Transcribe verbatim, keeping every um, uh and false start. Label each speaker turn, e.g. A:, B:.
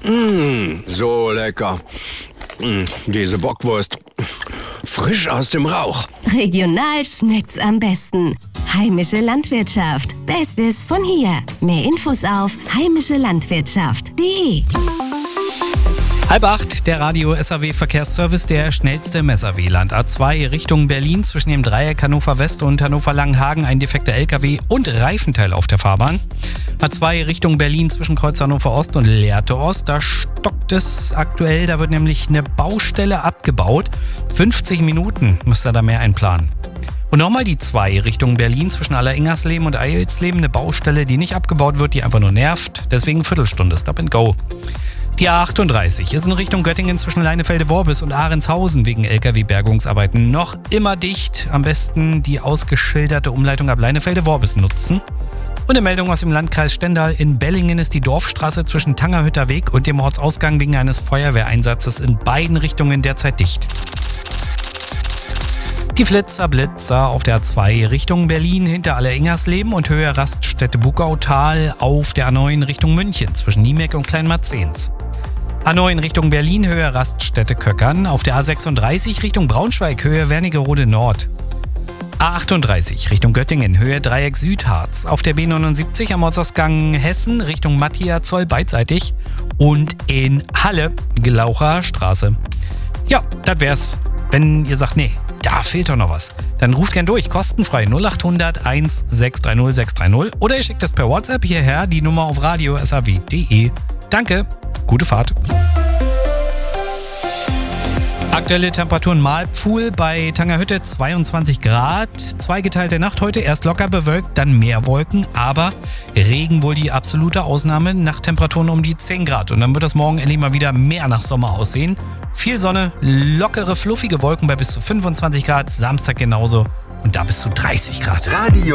A: Mmh, so lecker. Mmh, diese Bockwurst. Frisch aus dem Rauch.
B: Regional schmeckt's am besten. Heimische Landwirtschaft. Bestes von hier. Mehr Infos auf heimische landwirtschaft punkt de.
C: Halb acht, der Radio-S A W-Verkehrsservice, der schnellste im S A W-Land. A zwei Richtung Berlin zwischen dem Dreieck Hannover West und Hannover Langenhagen ein defekter L K W und Reifenteil auf der Fahrbahn. A zwei Richtung Berlin zwischen Kreuz Hannover Ost und Lehrte Ost, da stockt es aktuell, da wird nämlich eine Baustelle abgebaut. fünfzig Minuten müsst ihr da mehr einplanen. Und nochmal die zwei Richtung Berlin zwischen Alleringers-Leben und Eilsleben, eine Baustelle, die nicht abgebaut wird, die einfach nur nervt, deswegen Viertelstunde Stop and Go. Die A achtunddreißig ist in Richtung Göttingen zwischen Leinefelde-Worbis und Ahrendshausen wegen L K W-Bergungsarbeiten noch immer dicht. Am besten die ausgeschilderte Umleitung ab Leinefelde-Worbis nutzen. Und eine Meldung aus dem Landkreis Stendal. In Bellingen ist die Dorfstraße zwischen Tangerhütter Weg und dem Ortsausgang wegen eines Feuerwehreinsatzes in beiden Richtungen derzeit dicht. Die Flitzer Blitzer auf der A zwei Richtung Berlin hinter Alleringersleben und Höhe Raststätte Bugautal auf der A neun Richtung München zwischen Niemek und Kleinmarzens. A neun Richtung Berlin Höhe Raststätte Köckern, auf der A sechsunddreißig Richtung Braunschweig Höhe Wernigerode Nord. A achtunddreißig Richtung Göttingen Höhe Dreieck Südharz, auf der B neunundsiebzig am Ortsausgang Hessen Richtung Mattiazoll beidseitig und in Halle Glaucher Straße. Ja, das wär's. Wenn ihr sagt, nee, da fehlt doch noch was, dann ruft gern durch, kostenfrei null acht hundert eins sechs drei null sechs drei null oder ihr schickt das per WhatsApp hierher, die Nummer auf radio punkt s a w punkt de. Danke, gute Fahrt. Aktuelle Temperaturen Malpfuhl bei Tangerhütte zweiundzwanzig Grad, zweigeteilte Nacht heute, erst locker bewölkt, dann mehr Wolken, aber Regen wohl die absolute Ausnahme, Nachttemperaturen um die zehn Grad und dann wird das morgen endlich mal wieder mehr nach Sommer aussehen. Viel Sonne, lockere, fluffige Wolken bei bis zu fünfundzwanzig Grad, Samstag genauso und da bis zu dreißig Grad.
A: Radio